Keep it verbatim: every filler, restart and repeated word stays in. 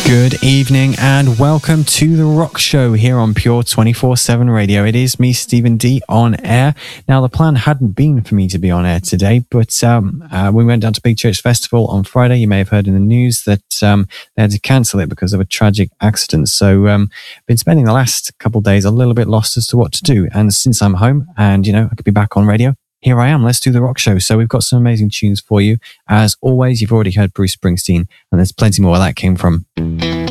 Good evening and welcome to The Rock Show here on Pure twenty-four seven Radio. It is me, Stephen D, on air. Now, the plan hadn't been for me to be on air today, but um, uh, we went down to Big Church Festival on Friday. You may have heard in the news that um, they had to cancel it because of a tragic accident. So um, been spending the last couple of days a little bit lost as to what to do. And since I'm home and, you know, I could be back on radio, here I am. Let's do The Rock Show. So we've got some amazing tunes for you. As always, you've already heard Bruce Springsteen, and there's plenty more where that came from.